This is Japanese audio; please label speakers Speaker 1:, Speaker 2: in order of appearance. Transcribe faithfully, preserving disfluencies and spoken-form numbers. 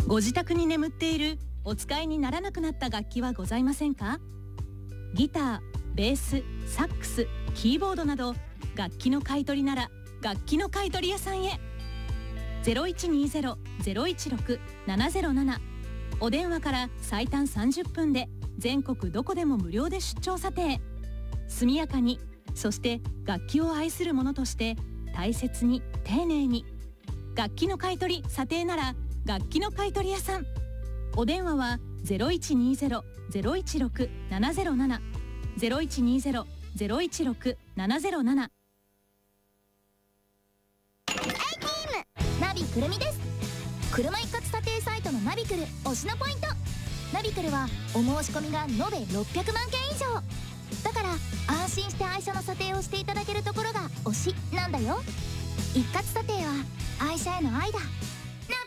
Speaker 1: ご自宅に眠っているお使いにならなくなった楽器はございませんか？ギター、ベース、サックス、キーボードなど楽器の買い取りなら楽器の買い取り屋さんへ。 ゼロいちにゼロ ゼロいちろく ななゼロなな お電話から最短さんじゅっぷんで全国どこでも無料で出張査定。速やかに、そして楽器を愛する者として大切に丁寧に。楽器の買い取り査定なら楽器の買い取り屋さん。お電話は ゼロいちにゼロ ゼロいちろく ななゼロなな ゼロいちにゼロ ゼロいちろく ななゼロなな。
Speaker 2: ナビくるみです。車一括査定サイトのナビクル推しのポイント。ナビクルはお申し込みが延べろっぴゃくまんけん以上だから、安心して愛車の査定をしていただけるところが推しなんだよ。一括査定は愛車への愛だ。